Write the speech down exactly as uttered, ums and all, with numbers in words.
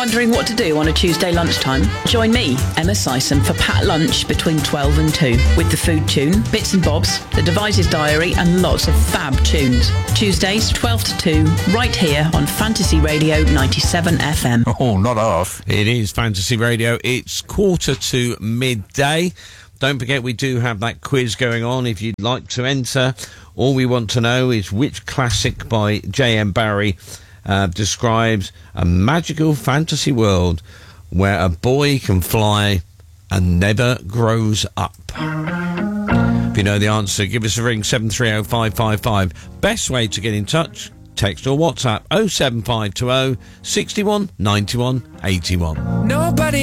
Wondering what to do on a Tuesday lunchtime? Join me, Emma Sison, for Pat Lunch between twelve and two, with the food tune, bits and bobs, the Devices Diary, and lots of fab tunes. Tuesdays, twelve to two, right here on Fantasy Radio ninety-seven F M. Oh, not half. It is Fantasy Radio. It's quarter to midday. Don't forget, we do have that quiz going on if you'd like to enter. All we want to know is which classic by J M Barrie uh, describes a magical fantasy world where a boy can fly and never grows up. If you know the answer, give us a ring, seven three oh five five five. Best way to get in touch, text or WhatsApp, oh seven five two oh, six one, nine one, eight one. Nobody